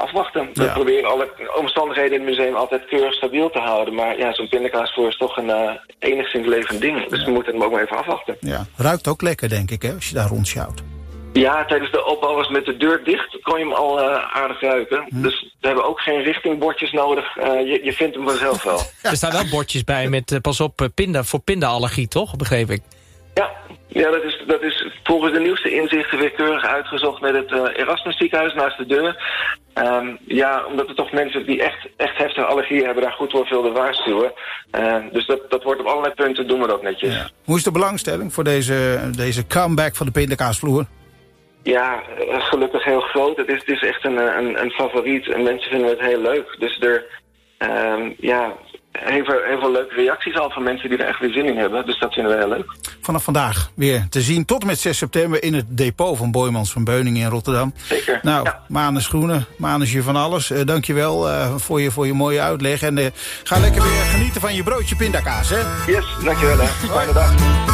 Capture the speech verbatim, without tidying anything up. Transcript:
afwachten. We Ja. proberen alle omstandigheden in het museum altijd keurig stabiel te houden. Maar ja, zo'n pindakaasvloer is toch een uh, enigszins levend ding. Dus Ja. we moeten hem ook maar even afwachten. Ja. Ruikt ook lekker, denk ik, hè, als je daar rondsjouwt. Ja, tijdens de opbouw was met de deur dicht, kon je hem al uh, aardig ruiken. Hm. Dus we hebben ook geen richtingbordjes nodig. Uh, je, je vindt hem vanzelf wel. Er staan wel bordjes bij met uh, pas op uh, pinda, voor pindaallergie, toch? Begreep ik. Ja, ja dat, is, dat is volgens de nieuwste inzichten weer keurig uitgezocht met het uh, Erasmus ziekenhuis naast de deur. Um, ja, omdat er toch mensen die echt, echt heftige allergieën hebben daar goed voor wilden waarschuwen. Uh, dus dat, dat wordt op allerlei punten, doen we dat netjes. Ja. Hoe is de belangstelling voor deze, deze comeback van de pindakaasvloer? Ja, gelukkig heel groot. Het is, het is echt een, een, een favoriet en mensen vinden het heel leuk. Dus er, um, ja, heel veel, heel veel leuke reacties al van mensen die er echt weer zin in hebben. Dus dat vinden we heel leuk. Vanaf vandaag weer te zien tot en met zes september in het depot van Boijmans van Beuningen in Rotterdam. Zeker. Nou, ja. manen schoenen, manensje van alles. Uh, Dank je wel uh, voor, je, voor je mooie uitleg. En uh, ga lekker weer genieten van je broodje pindakaas, hè? Yes, dankjewel hè. Fijne dag.